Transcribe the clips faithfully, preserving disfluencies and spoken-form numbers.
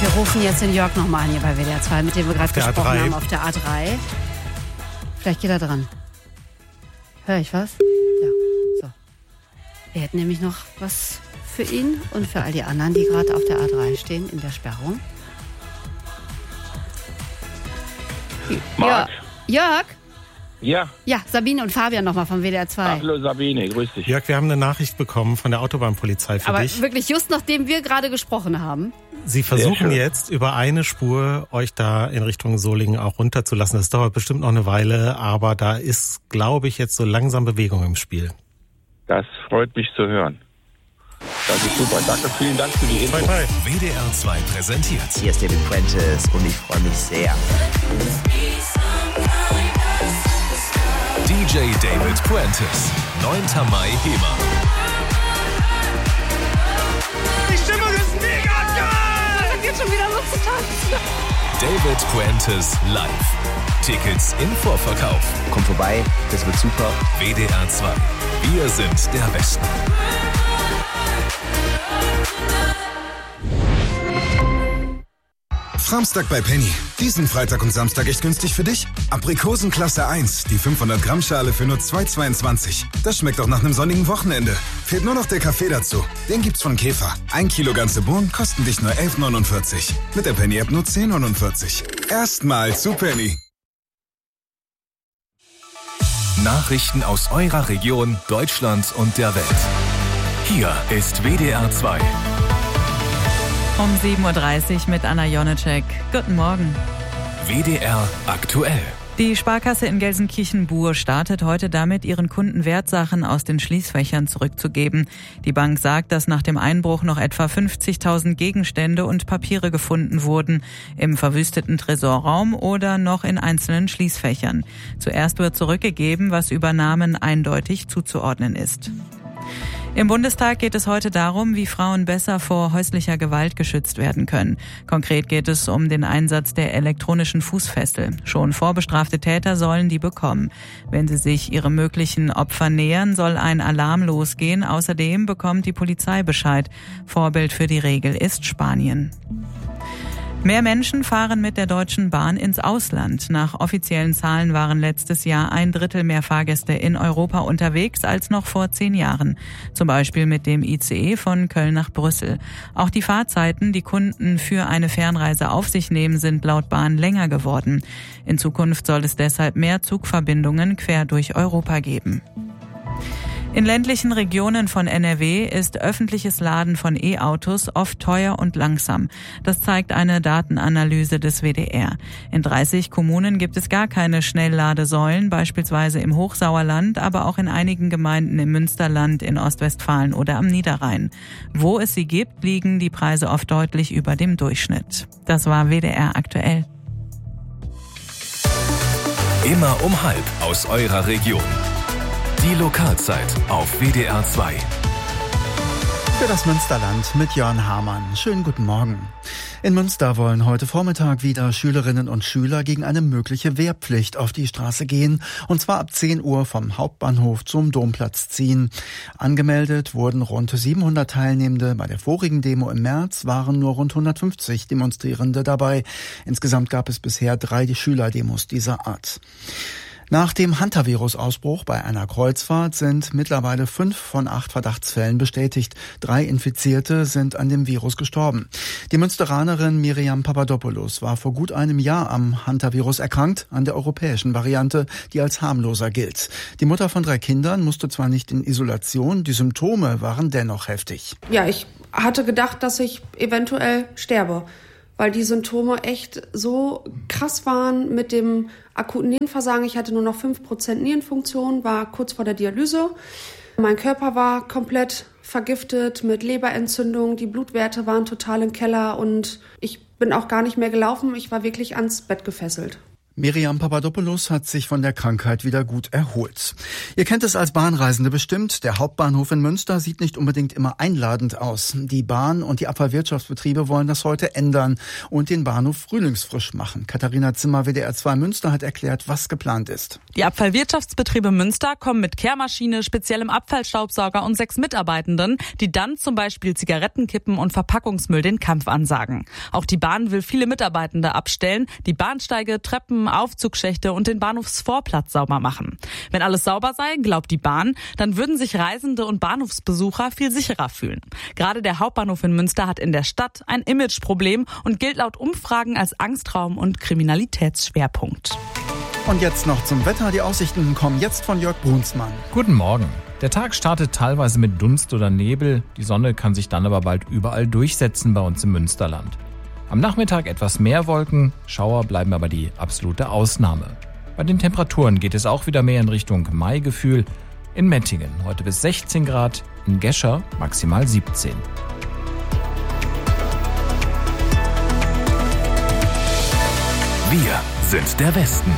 rufen jetzt den Jörg nochmal an hier bei W D R zwei, mit dem wir gerade gesprochen A drei. haben, auf der A drei. Vielleicht geht er dran. Hör ich was? Ja, so. Wir hätten nämlich noch was für ihn und für all die anderen, die gerade auf der A drei stehen, in der Sperrung. Marc? Ja, Jörg? Ja. Ja, Sabine und Fabian nochmal von W D R zwei. Hallo Sabine, grüß dich. Jörg, wir haben eine Nachricht bekommen von der Autobahnpolizei für Aber dich. wirklich just nachdem wir gerade gesprochen haben. Sie versuchen jetzt über eine Spur euch da in Richtung Solingen auch runterzulassen. Das dauert bestimmt noch eine Weile, aber da ist, glaube ich, jetzt so langsam Bewegung im Spiel. Das freut mich zu hören. Das ist super. Danke, vielen Dank für die Info. Bye, bye. W D R zwei präsentiert. Hier ist David Prentice und ich freue mich sehr. D J David Prentice, neunter Mai HEMA. Die Stimmung ist mega geil! Das geht schon wieder los zu tanzen. David Prentice live. Tickets im Vorverkauf. Kommt vorbei, das wird super. W D R zwei. Wir sind der Westen. Samstag bei Penny. Diesen Freitag und Samstag echt günstig für dich. Aprikosen Klasse eins, die fünfhundert Gramm Schale für nur zwei Euro zweiundzwanzig. Das schmeckt auch nach einem sonnigen Wochenende. Fehlt nur noch der Kaffee dazu. Den gibt's von Käfer. Ein Kilo ganze Bohnen kosten dich nur elf Euro neunundvierzig. Mit der Penny-App nur zehn Euro neunundvierzig. Erstmal zu Penny. Nachrichten aus eurer Region, Deutschland und der Welt. Hier ist W D R zwei. Um sieben Uhr dreißig mit Anna Jonecek. Guten Morgen. W D R aktuell. Die Sparkasse in Gelsenkirchen-Buhr startet heute damit, ihren Kunden Wertsachen aus den Schließfächern zurückzugeben. Die Bank sagt, dass nach dem Einbruch noch etwa fünfzigtausend Gegenstände und Papiere gefunden wurden, im verwüsteten Tresorraum oder noch in einzelnen Schließfächern. Zuerst wird zurückgegeben, was Übernahmen eindeutig zuzuordnen ist. Im Bundestag geht es heute darum, wie Frauen besser vor häuslicher Gewalt geschützt werden können. Konkret geht es um den Einsatz der elektronischen Fußfessel. Schon vorbestrafte Täter sollen die bekommen. Wenn sie sich ihrem möglichen Opfer nähern, soll ein Alarm losgehen. Außerdem bekommt die Polizei Bescheid. Vorbild für die Regel ist Spanien. Mehr Menschen fahren mit der Deutschen Bahn ins Ausland. Nach offiziellen Zahlen waren letztes Jahr ein Drittel mehr Fahrgäste in Europa unterwegs als noch vor zehn Jahren. Zum Beispiel mit dem I C E von Köln nach Brüssel. Auch die Fahrzeiten, die Kunden für eine Fernreise auf sich nehmen, sind laut Bahn länger geworden. In Zukunft soll es deshalb mehr Zugverbindungen quer durch Europa geben. In ländlichen Regionen von N R W ist öffentliches Laden von E-Autos oft teuer und langsam. Das zeigt eine Datenanalyse des W D R. In dreißig Kommunen gibt es gar keine Schnellladesäulen, beispielsweise im Hochsauerland, aber auch in einigen Gemeinden im Münsterland, in Ostwestfalen oder am Niederrhein. Wo es sie gibt, liegen die Preise oft deutlich über dem Durchschnitt. Das war W D R aktuell. Immer um halb aus eurer Region. Die Lokalzeit auf W D R zwei. Für das Münsterland mit Jörn Hamann. Schönen guten Morgen. In Münster wollen heute Vormittag wieder Schülerinnen und Schüler gegen eine mögliche Wehrpflicht auf die Straße gehen. Und zwar ab zehn Uhr vom Hauptbahnhof zum Domplatz ziehen. Angemeldet wurden rund siebenhundert Teilnehmende. Bei der vorigen Demo im März waren nur rund hundertfünfzig Demonstrierende dabei. Insgesamt gab es bisher drei Schülerdemos dieser Art. Nach dem Hantavirus-Ausbruch bei einer Kreuzfahrt sind mittlerweile fünf von acht Verdachtsfällen bestätigt. Drei Infizierte sind an dem Virus gestorben. Die Münsteranerin Miriam Papadopoulos war vor gut einem Jahr am Hantavirus erkrankt, an der europäischen Variante, die als harmloser gilt. Die Mutter von drei Kindern musste zwar nicht in Isolation, die Symptome waren dennoch heftig. Ja, ich hatte gedacht, dass ich eventuell sterbe, weil die Symptome echt so krass waren mit dem akuten Nierenversagen. Ich hatte nur noch fünf Prozent Nierenfunktion, war kurz vor der Dialyse. Mein Körper war komplett vergiftet mit Leberentzündung. Die Blutwerte waren total im Keller und ich bin auch gar nicht mehr gelaufen. Ich war wirklich ans Bett gefesselt. Miriam Papadopoulos hat sich von der Krankheit wieder gut erholt. Ihr kennt es als Bahnreisende bestimmt. Der Hauptbahnhof in Münster sieht nicht unbedingt immer einladend aus. Die Bahn und die Abfallwirtschaftsbetriebe wollen das heute ändern und den Bahnhof frühlingsfrisch machen. Katharina Zimmer, W D R zwei Münster, hat erklärt, was geplant ist. Die Abfallwirtschaftsbetriebe Münster kommen mit Kehrmaschine, speziellem Abfallstaubsauger und sechs Mitarbeitenden, die dann zum Beispiel Zigarettenkippen und Verpackungsmüll den Kampf ansagen. Auch die Bahn will viele Mitarbeitende abstellen, die Bahnsteige, Treppen, Aufzugschächte und den Bahnhofsvorplatz sauber machen. Wenn alles sauber sei, glaubt die Bahn, dann würden sich Reisende und Bahnhofsbesucher viel sicherer fühlen. Gerade der Hauptbahnhof in Münster hat in der Stadt ein Imageproblem und gilt laut Umfragen als Angstraum und Kriminalitätsschwerpunkt. Und jetzt noch zum Wetter. Die Aussichten kommen jetzt von Jörg Brunsmann. Guten Morgen. Der Tag startet teilweise mit Dunst oder Nebel. Die Sonne kann sich dann aber bald überall durchsetzen bei uns im Münsterland. Am Nachmittag etwas mehr Wolken, Schauer bleiben aber die absolute Ausnahme. Bei den Temperaturen geht es auch wieder mehr in Richtung Maigefühl. In Mettingen heute bis sechzehn Grad, in Gescher maximal siebzehn. Wir sind der Westen.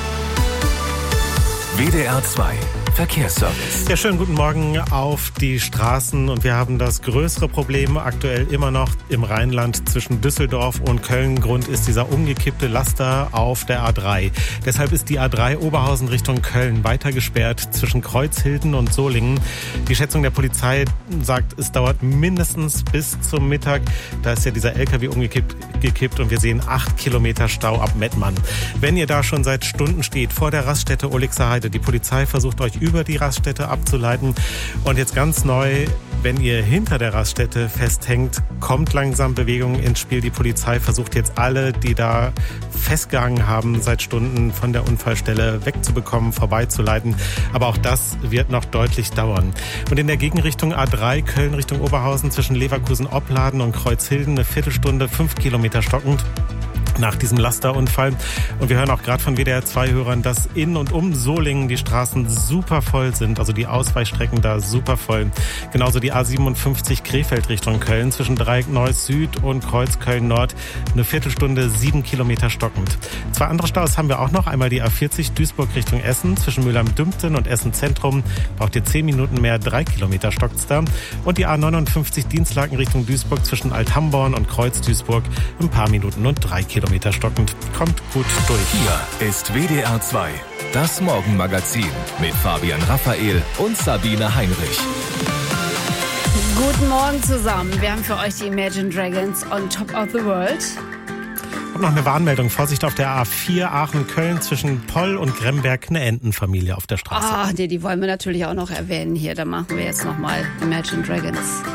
W D R zwei Verkehrsservice. Ja, schönen guten Morgen auf die Straßen. Und wir haben das größere Problem aktuell immer noch im Rheinland zwischen Düsseldorf und Köln. Grund ist dieser umgekippte Laster auf der A drei. Deshalb ist die A drei Oberhausen Richtung Köln weiter gesperrt zwischen Kreuzhilden und Solingen. Die Schätzung der Polizei sagt, es dauert mindestens bis zum Mittag. Da ist ja dieser L K W umgekippt gekippt und wir sehen acht Kilometer Stau ab Mettmann. Wenn ihr da schon seit Stunden steht vor der Raststätte Olixer Heide, die Polizei versucht euch über die Raststätte abzuleiten. Und jetzt ganz neu, wenn ihr hinter der Raststätte festhängt, kommt langsam Bewegung ins Spiel. Die Polizei versucht jetzt alle, die da festgehangen haben, seit Stunden von der Unfallstelle wegzubekommen, vorbeizuleiten. Aber auch das wird noch deutlich dauern. Und in der Gegenrichtung A drei, Köln Richtung Oberhausen, zwischen Leverkusen-Opladen und Kreuzhilden, eine Viertelstunde, fünf Kilometer stockend nach diesem Lasterunfall. Und wir hören auch gerade von W D R zwei Hörern, dass in und um Solingen die Straßen super voll sind, also die Ausweichstrecken da super voll. Genauso die A siebenundfünfzig Krefeld Richtung Köln zwischen Dreieck Neuss Süd und Kreuz Köln Nord, eine Viertelstunde, sieben Kilometer stockend. Zwei andere Staus haben wir auch noch. Einmal die A vierzig Duisburg Richtung Essen zwischen Mülheim-Dümpten und Essen Zentrum. Braucht ihr zehn Minuten mehr, drei Kilometer stockt's da. Und die A neunundfünfzig Dienstlaken Richtung Duisburg zwischen Althamborn und Kreuz Duisburg ein paar Minuten und drei Kilometer. Kilometer stockend. Kommt gut durch. Hier ist W D R zwei, das Morgenmagazin mit Fabian Raphael und Sabine Heinrich. Guten Morgen zusammen. Wir haben für euch die Imagine Dragons on Top of the World. Und noch eine Warnmeldung. Vorsicht auf der A vier Aachen-Köln zwischen Poll und Gremberg, eine Entenfamilie auf der Straße. Ah, nee, die wollen wir natürlich auch noch erwähnen hier. Da machen wir jetzt nochmal Imagine Dragons.